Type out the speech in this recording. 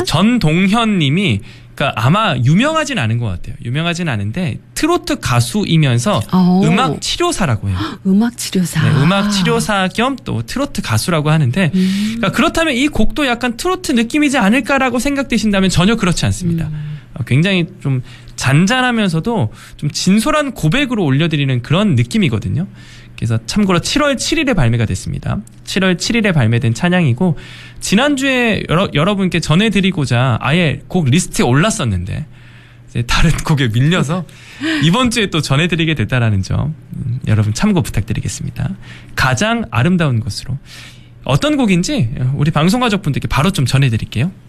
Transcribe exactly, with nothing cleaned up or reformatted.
전동현 님이 그러니까 아마 유명하진 않은 것 같아요. 유명하진 않은데 트로트 가수이면서 오. 음악 치료사라고 해요. 음악 치료사. 네, 음악 치료사 겸 또 트로트 가수라고 하는데 음. 그러니까 그렇다면 이 곡도 약간 트로트 느낌이지 않을까라고 생각되신다면 전혀 그렇지 않습니다. 음. 굉장히 좀 잔잔하면서도 좀 진솔한 고백으로 올려드리는 그런 느낌이거든요. 그래서 참고로 칠월 칠일에 발매가 됐습니다. 칠월 칠일에 발매된 찬양이고 지난주에 여러, 여러분께 전해드리고자 아예 곡 리스트에 올랐었는데 이제 다른 곡에 밀려서 이번 주에 또 전해드리게 됐다라는 점 음, 여러분 참고 부탁드리겠습니다. 가장 아름다운 것으로 어떤 곡인지 우리 방송가족분들께 바로 좀 전해드릴게요.